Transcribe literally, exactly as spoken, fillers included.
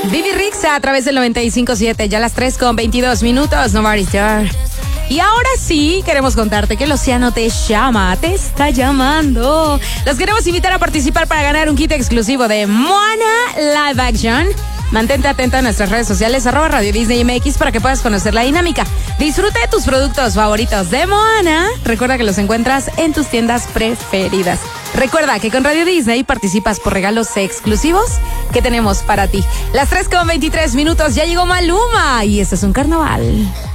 Vivi Rixa a través del noventa y cinco punto siete, ya las tres con veintidós minutos, Nobody's There. Y ahora sí, queremos contarte que el océano te llama, te está llamando. Los queremos invitar a participar para ganar un kit exclusivo de Moana Live Action. Mantente atenta a nuestras redes sociales, arroba Radio Disney M X, para que puedas conocer la dinámica. Disfruta de tus productos favoritos de Moana. Recuerda que los encuentras en tus tiendas preferidas. Recuerda que con Radio Disney participas por regalos exclusivos que tenemos para ti. Las tres con veintitrés minutos, ya llegó Maluma y este es un carnaval.